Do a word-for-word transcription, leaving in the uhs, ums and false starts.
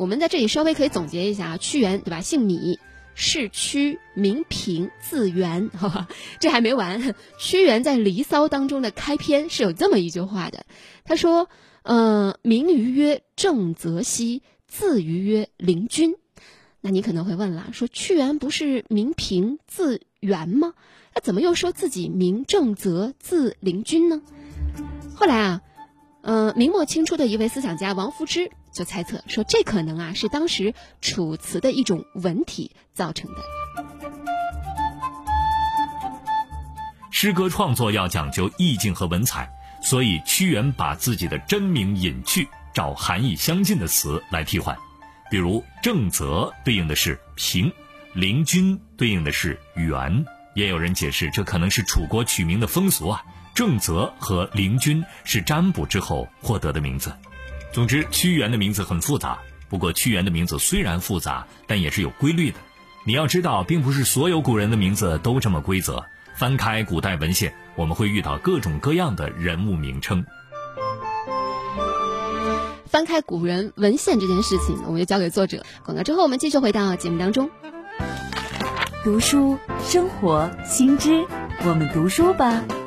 我们在这里稍微可以总结一下啊，屈原对吧？姓米，氏屈，名平，字元。呵呵，这还没完，屈原在《离骚》当中的开篇是有这么一句话的，他说：“呃，名于曰正则兮，字于曰灵均。”那你可能会问了，说屈原不是名平字元吗？那怎么又说自己名正则字灵均呢？后来啊，呃，明末清初的一位思想家王夫之就猜测说，这可能啊是当时楚辞的一种文体造成的。 诗歌创作要讲究意境和文采，所以屈原把自己的真名隐去，找含义相近的词来替换。比如正则对应的是平，灵均对应的是元。也有人解释，这可能是楚国取名的风俗啊，正则和灵均是占卜之后获得的名字。总之，屈原的名字很复杂，不过屈原的名字虽然复杂，但也是有规律的。你要知道，并不是所有古人的名字都这么规则。翻开古代文献，我们会遇到各种各样的人物名称。 翻开古人文献这件事情，我们就交给作者。广告之后，我们继续回到节目当中。 读书，生活，新知，我们读书吧。